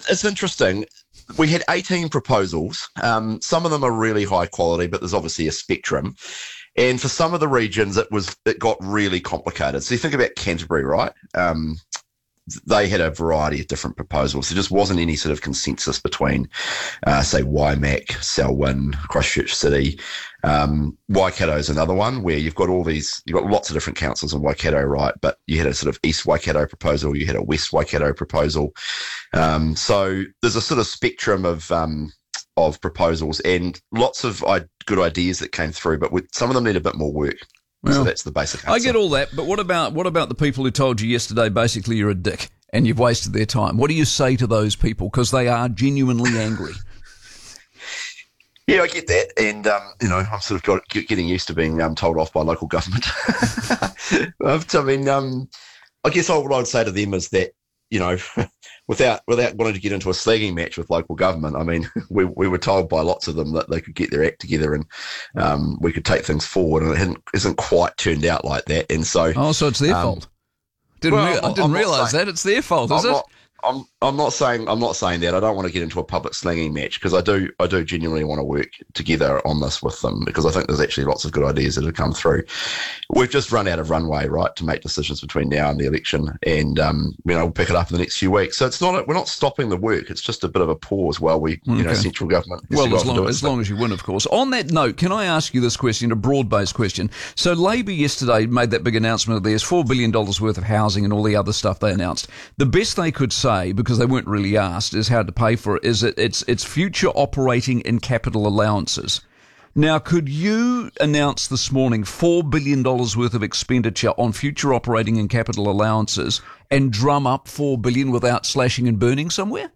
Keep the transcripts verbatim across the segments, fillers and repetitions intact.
it's interesting. We had eighteen proposals. Um, some of them are really high quality, but there's obviously a spectrum. And for some of the regions, it was it got really complicated. So you think about Canterbury, right? Um, they had a variety of different proposals. There just wasn't any sort of consensus between, uh, say, Waimak, Selwyn, Christchurch City. Um, Waikato is another one where you've got all these, you've got lots of different councils in Waikato, right? But you had a sort of East Waikato proposal, you had a West Waikato proposal. Um, so there's a sort of spectrum of um, of proposals and lots of uh, good ideas that came through, but with, some of them need a bit more work. Well, so that's the basic answer. I get all that, but what about what about the people who told you yesterday basically you're a dick and you've wasted their time? What do you say to those people? Because they are genuinely angry. Yeah, I get that. And, um, you know, I'm sort of got, getting used to being um, told off by local government. I mean, um, I guess all what I'd say to them is that, you know, without without wanting to get into a slagging match with local government, I mean, we we were told by lots of them that they could get their act together and um, we could take things forward, and it hasn't, hasn't quite turned out like that. And so, oh, so it's their um, fault. Didn't well, re- I didn't realise that it's their fault, is I'm it? Not, I'm I'm not saying I'm not saying that. I don't want to get into a public slanging match because I do I do genuinely want to work together on this with them because I think there's actually lots of good ideas that have come through. We've just run out of runway, right, to make decisions between now and the election, and um, you know, we'll pick it up in the next few weeks. So it's not a, we're not stopping the work. It's just a bit of a pause while we, you okay. know, central government. Well, as long as long as you win, of course. On that note, can I ask you this question, a broad-based question? So Labor yesterday made that big announcement of theirs, four billion dollars worth of housing and all the other stuff they announced. The best they could say, because they weren't really asked, is how to pay for it, is that it's it's future operating and capital allowances. Now, could you announce this morning four billion dollars worth of expenditure on future operating and capital allowances and drum up four billion dollars without slashing and burning somewhere?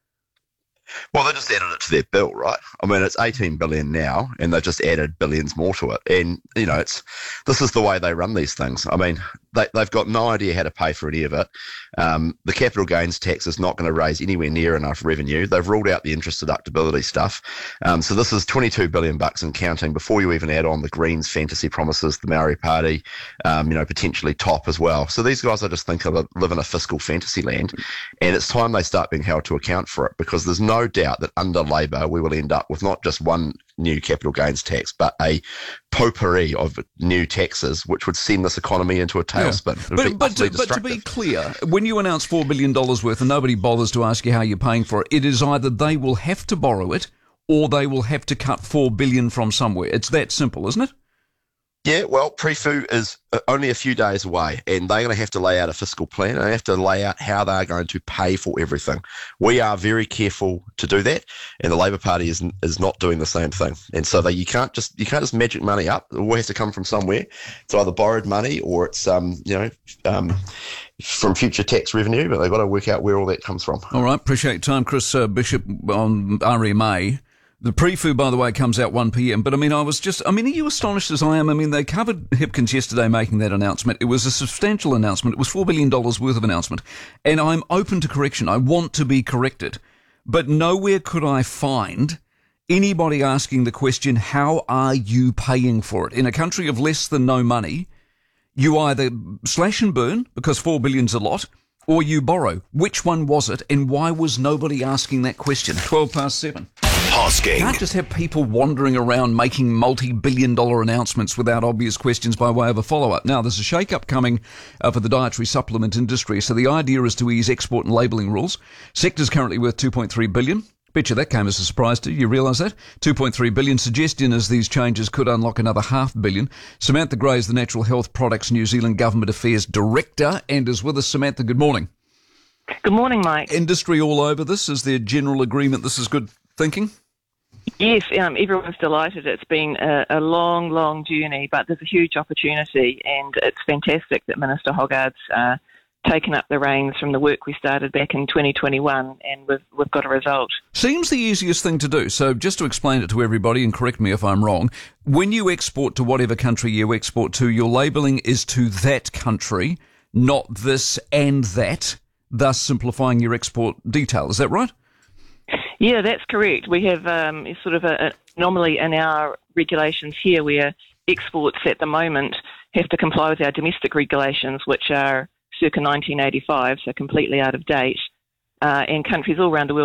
Well, they just added it to their bill, right? I mean, it's eighteen billion now, and they've just added billions more to it. And, you know, it's this is the way they run these things. I mean, they, they've got no idea how to pay for any of it. Um, the capital gains tax is not going to raise anywhere near enough revenue. They've ruled out the interest deductibility stuff. Um, so this is twenty-two billion bucks and counting before you even add on the Greens fantasy promises, the Maori Party, um, you know, potentially TOP as well. So these guys, I just think, are, live in a fiscal fantasy land, and it's time they start being held to account for it because there's no No doubt that under Labor we will end up with not just one new capital gains tax, but a potpourri of new taxes, which would send this economy into a tailspin. Yeah. But, but, to, but to be clear, when you announce four billion dollars worth and nobody bothers to ask you how you're paying for it, it is either they will have to borrow it or they will have to cut four billion dollars from somewhere. It's that simple, isn't it? Yeah, well, Prefu is only a few days away, and they're going to have to lay out a fiscal plan. They have to lay out how they're going to pay for everything. We are very careful to do that, and the Labor Party is is not doing the same thing. And so they, you can't just you can't just magic money up. It always has to come from somewhere. It's either borrowed money or it's um you know um from future tax revenue, but they've got to work out where all that comes from. All right, appreciate your time, Chris uh, Bishop on R M A. The Prefu, by the way, comes out one p.m. But, I mean, I was just... I mean, are you astonished as I am? I mean, they covered Hipkins yesterday making that announcement. It was a substantial announcement. It was four billion dollars worth of announcement. And I'm open to correction. I want to be corrected. But nowhere could I find anybody asking the question, how are you paying for it? In a country of less than no money, you either slash and burn, because four billion dollars is a lot, or you borrow. Which one was it, and why was nobody asking that question? twelve past seven. Hosking. You can't just have people wandering around making multi-billion dollar announcements without obvious questions by way of a follow-up. Now, there's a shake-up coming uh, for the dietary supplement industry, so the idea is to ease export and labelling rules. Sector's currently worth two point three billion dollars. Bet you that came as a surprise to you. You realise that? two point three billion dollars. Suggestion is these changes could unlock another half billion. Samantha Gray is the Natural Health Products New Zealand Government Affairs Director and is with us. Samantha, good morning. Good morning, Mike. Industry all over this. Is there general agreement this is good thinking? Yes, um, everyone's delighted. It's been a, a long, long journey, but there's a huge opportunity, and it's fantastic that Minister Hoggard's uh, taken up the reins from the work we started back in twenty twenty-one, and we've, we've got a result. Seems the easiest thing to do. So just to explain it to everybody, and correct me if I'm wrong, when you export to whatever country you export to, your labelling is to that country, not this and that, thus simplifying your export detail. Is that right? Yeah, that's correct. We have um, sort of an anomaly in our regulations here where exports at the moment have to comply with our domestic regulations, which are circa nineteen eighty-five, so completely out of date. Uh, and countries all around the world